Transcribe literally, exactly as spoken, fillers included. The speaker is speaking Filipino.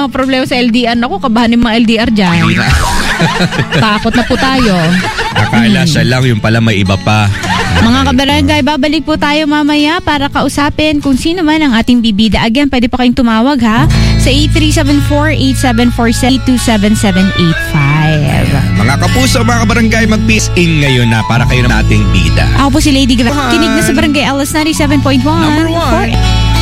mga problema sa L D R. Naku, kabahan yung mga L D R dyan. Takot na po tayo. Akala hmm. siya lang, yung pala may iba pa. Mga kabarangay, babalik po tayo mamaya para kausapin kung sino man ang ating bibida. Again, pwede pa kayong tumawag ha sa eight three seven four, eight seven four, eight two seven seven eight five. Mga kapuso, mga kabarangay, mag-peace in ngayon na para kayo na ating bida. Ako po si Lady Gra. Kinig na sa Barangay Alas ninety-seven point one. Number one.